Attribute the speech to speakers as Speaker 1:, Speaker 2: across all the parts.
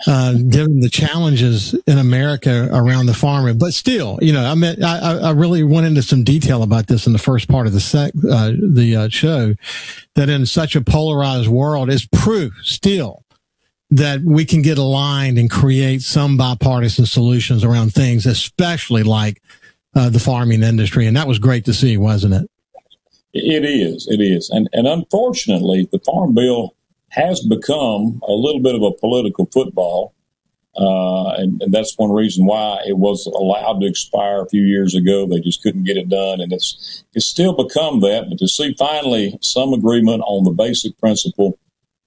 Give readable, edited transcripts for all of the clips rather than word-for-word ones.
Speaker 1: given the challenges in America around the farming. But still, I really went into some detail about this in the first part of the show, that in such a polarized world is proof still that we can get aligned and create some bipartisan solutions around things, especially like the farming industry. And that was great to see, wasn't it?
Speaker 2: It is. And unfortunately, the Farm Bill has become a little bit of a political football. And that's one reason why it was allowed to expire a few years ago. They just couldn't get it done. And it's still become that. But to see finally some agreement on the basic principle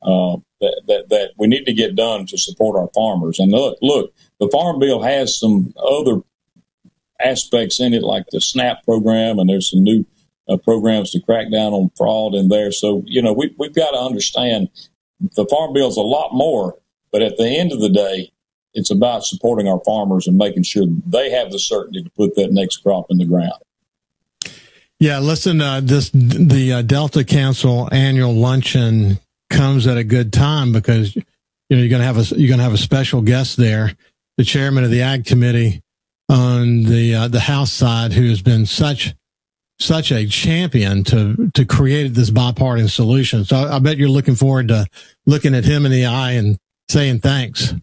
Speaker 2: that we need to get done to support our farmers. And look, the Farm Bill has some other aspects in it, like the SNAP program, and there's some new programs to crack down on fraud in there. So, we've got to understand the Farm Bill is a lot more, but at the end of the day, it's about supporting our farmers and making sure they have the certainty to put that next crop in the ground.
Speaker 1: Yeah, listen, the Delta Council annual luncheon comes at a good time because you're going to have a special guest there, the chairman of the Ag Committee on the House side, who has been such a champion to create this bipartisan solution. So I bet you're looking forward to looking at him in the eye and saying thanks.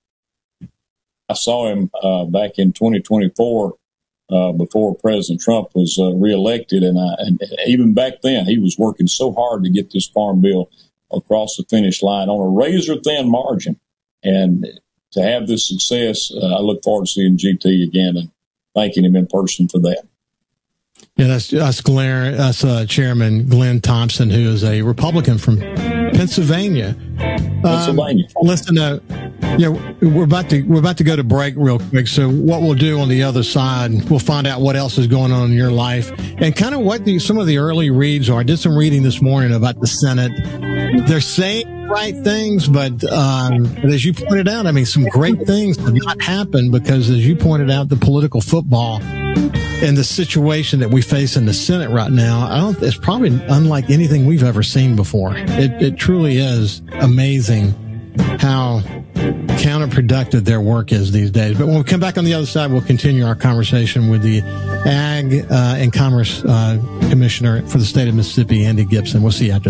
Speaker 2: I saw him back in 2024 before President Trump was reelected, and even back then he was working so hard to get this Farm Bill across the finish line on a razor-thin margin. And to have this success, I look forward to seeing GT again and thanking him in person for that.
Speaker 1: Yeah, that's Chairman Glenn Thompson, who is a Republican from Pennsylvania. Listen, we're about to go to break real quick. So what we'll do on the other side, we'll find out what else is going on in your life and kind of what some of the early reads are. I did some reading this morning about the Senate. They're saying the right things, but as you pointed out, some great things have not happened because, as you pointed out, the political football and the situation that we face in the Senate right now, it's probably unlike anything we've ever seen before. It truly is amazing how counterproductive their work is these days. But when we come back on the other side, we'll continue our conversation with the Ag and Commerce Commissioner for the state of Mississippi, Andy Gibson. We'll see you after that.